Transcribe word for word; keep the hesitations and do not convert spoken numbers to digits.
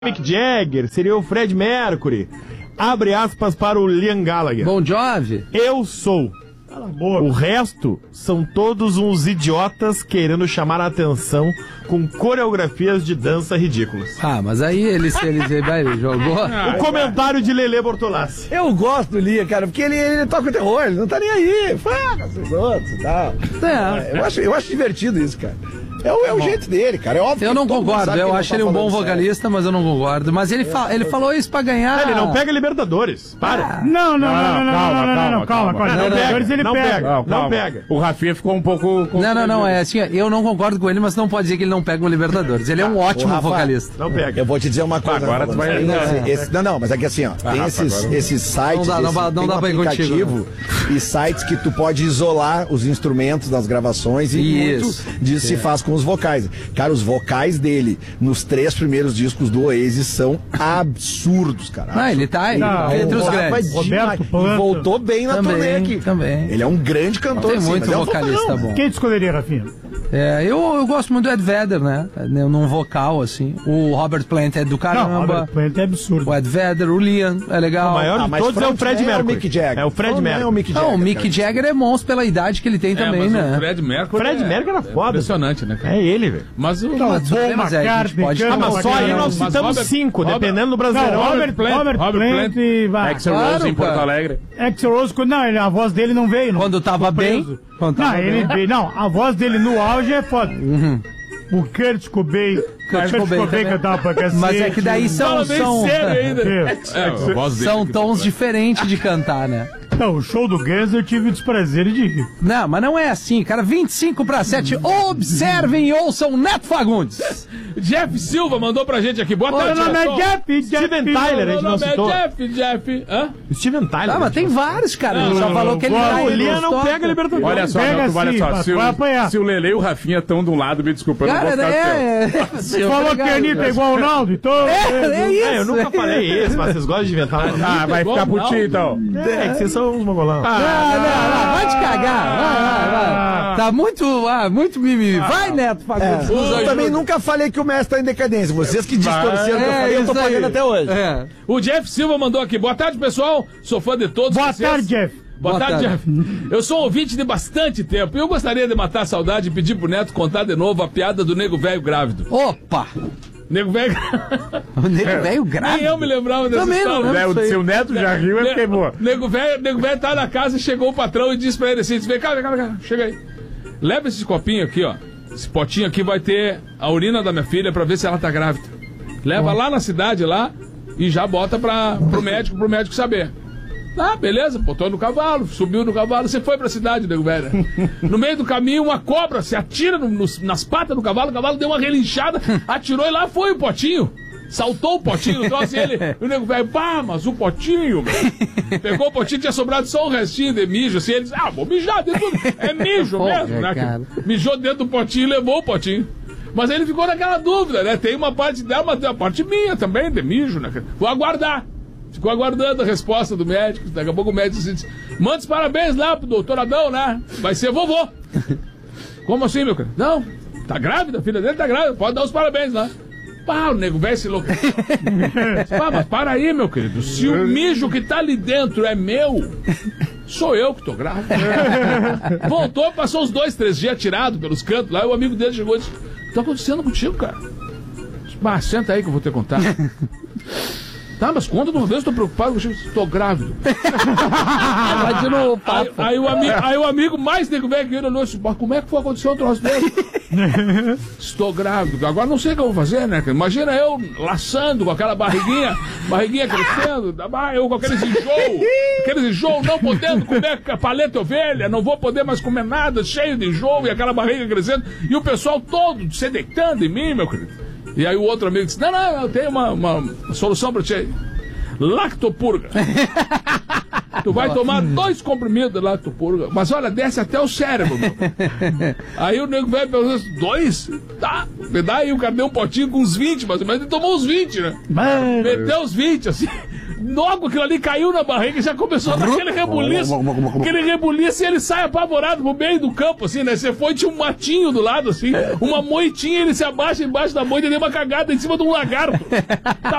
Mick Jagger, seria o Fred Mercury. Abre aspas para o Liam Gallagher. Bon Jovi. Eu sou. Cala a boca. O resto são todos uns idiotas querendo chamar a atenção com coreografias de dança ridículas. Ah, mas aí ele, ele, ele, ele jogou. O comentário de Lelê Bortolassi. Eu gosto do Liam, cara, porque ele, ele toca terror, ele não tá nem aí. Fala os outros e tal. É. Eu acho, eu acho divertido isso, cara. É o, é o jeito dele, cara. É óbvio eu que não concordo, eu não acho tá ele um bom falando vocalista, sério. mas eu não concordo. Mas ele, fa ele falou isso pra ganhar. Ele não pega Libertadores. Para. Não, não, não, não, não, não, calma, não, não, calma, calma, calma. Não, não Libertadores pega, ele não pega. pega. Não, Não calma. pega. O Rafinha ficou um pouco... Não, não, não, é assim, eu não concordo com ele, mas não pode dizer que ele não pega um Libertadores. Ele é um ótimo Rafa, vocalista. Não pega. Eu vou te dizer uma coisa. Agora tu vai- Tem não, esse- não. esse- não, não, mas é que assim, ó, tem Rafa, esses, agora- esses sites, Não dá, não esse- dá- não tem dá um pra ir contigo, aplicativo e sites que tu pode isolar os instrumentos das gravações e Isso. muito disso se faz com os vocais. Cara, os vocais dele nos três primeiros discos do Oasis são absurdos, cara. Não, ele tá, ele Não, tá entre os Tava grandes. demais. Roberto Planta. E voltou bem na Também, turnê aqui. também. Ele é um grande cantor, Tem sim, muito mas é um vocalista vocalão. bom. Quem tu escolheria, Rafinha? É, eu, eu gosto muito do Ed Vedder, né? Num vocal, assim. O Robert Plant é do Não, caramba. Robert Plant é absurdo. O Ed Vedder, o Liam, é legal. O maior Ah, de mas todos é o frontman Fred é o Mercury. Mick Jagger. É o Fred Frontman Mercury. é o Mick Não, Jagger, o Mick cara. Jagger é monstro pela idade que ele tem É, também, mas né? o Fred Mercury Fred é, Mercury era é foda. impressionante, né, cara? É ele, velho. Mas o... Não, mas, Paul bem, mas é, a gente McCartney, pode- Kurt Ah, mas só aí Cobain. nós Mas citamos Robert- cinco, Robert- dependendo do Não, Brasileirão. Robert Plant, Robert, Robert Plant, Plant, vai. Axl Claro, Rose em Porto cara. Alegre. Axl Rose, não, ele, a voz dele não veio. Não. Quando tava Ficou bem. preso. Quando Não, tava ele, bem. não, a voz dele no auge é foda. O Kurt Cobain, Kurt Cobain Cobain também. cantava pra cacete. Mas é que daí são, Fala bem são, sério ainda. É. É, a voz dele são que- tons diferentes de cantar, né? Não, o show do Guns eu tive o desprazer de rir. Não, mas não é assim, cara. vinte e cinco para sete. Observem e ouçam Neto Fagundes. Jeff Silva mandou pra gente aqui. Boa Meu tarde, nome é pessoal. Jeff, Jeff. Steven Tyler, a gente Meu não nome é citou. Jeff, Jeff. Hã? Steven Tyler. Ah, mas tem vários, cara. Ele só Não, falou que ele não, vai. O Liam não pega Libertadores. Olha só, Pega não, olha sim, só. mas Se vai apanhar. o, se o Lele e o Rafinha estão de um lado, me desculpa, eu não vou Cara, ficar do teu. é. é Falou que a Anitta é igual o Naldo, então... É, é isso. É, eu nunca falei isso, mas vocês gostam de inventar. Ah, vai ficar Igual putinho então. É, que vocês são uns mongolão. Não, não, não, vai te cagar. Vai, vai, vai. Tá muito, ah, muito mimimi. Vai, Neto Fagundes. nos Eu ajuda. também nunca falei que o mestre tá em decadência. Vocês que distorceram o que eu falei, eu tô isso aí. pagando até hoje. É. O Jeff Silva mandou aqui. Boa tarde, pessoal. Sou fã de todos Boa vocês. tarde, Jeff. Boa, Boa tarde, tarde. Jeff. Eu sou um ouvinte de bastante tempo e eu gostaria de matar a saudade e pedir pro Neto contar de novo a piada do nego velho grávido. Opa! Nego velho... O nego velho grave. Nem eu me lembrava dessa Também não história. lembro. É, o seu neto já riu, eu fiquei boa. Nego velho, nego velho tá na casa e chegou o patrão e disse pra ele assim: vem cá, vem cá, vem cá, chega aí. Leva esse copinho aqui, ó. Esse potinho aqui vai ter a urina da minha filha pra ver se ela tá grávida. Leva lá na cidade lá e já bota pra, pro médico, pro médico saber. Ah, beleza, botou no cavalo, subiu no cavalo, você foi pra cidade, nego velho. No meio do caminho, uma cobra se atira no- nos- nas patas do cavalo, o cavalo deu uma relinchada, atirou e lá foi o potinho. Saltou o potinho, trouxe ele. E o nego velho, pá, mas o potinho. Meu. Pegou o potinho, tinha sobrado só um restinho de mijo. Assim, ele disse, ah, vou mijar dentro do... É mijo Porra, mesmo, né? cara. Mijou dentro do potinho e levou o potinho. Mas ele ficou naquela dúvida, né? Tem uma parte dela, mas tem a parte minha também, de mijo, né? Vou aguardar. Ficou aguardando a resposta do médico. Daqui a pouco o médico disse, manda os parabéns lá pro doutor Adão, né? Vai ser vovô. Como assim, meu cara? Não, tá grávida, a filha dele tá grávida, pode dar os parabéns lá. Pá, o nego velho se enlouqueceu. Pá, mas para aí, meu querido. Se o mijo que tá ali dentro é meu, sou eu que tô grávida. Voltou, passou uns dois, três dias tirado pelos cantos lá, e o amigo dele chegou e disse, o que tá acontecendo contigo, cara? Bah, senta aí que eu vou te contar. Tá, mas conta de uma vez, eu tô preocupado, eu tô grávido. Imagina o Aí, papo. aí o amigo, aí o amigo mais nego velho que ele olhou assim, mas como é que foi acontecer um troço desse? Estou grávido. Agora não sei o que eu vou fazer, né? Imagina eu laçando com aquela barriguinha, barriguinha crescendo, eu com aqueles enjoo, aqueles enjoo, não podendo comer paleta de ovelha, não vou poder mais comer nada, cheio de enjoo e aquela barriga crescendo, e o pessoal todo se deitando em mim, meu querido. E aí o outro amigo disse, não, não, eu tenho uma, uma solução pra ti aí. Lactopurga. Tu vai tomar dois comprimidos lá, tu purga. Mas olha, desce até o cérebro, meu. Aí o nego velho perguntou, dois? Tá. Daí o cara deu um potinho com uns vinte, mas ele tomou uns vinte, né? Mano. Meteu os vinte, assim. Logo aquilo ali caiu na barriga e já começou a dar aquele rebuliço. Aquele rebuliço e ele sai apavorado pro meio do campo, assim, né? Você foi, tinha um matinho do lado, assim, uma moitinha, ele se abaixa embaixo da moita e deu uma cagada em cima de um lagarto. Tá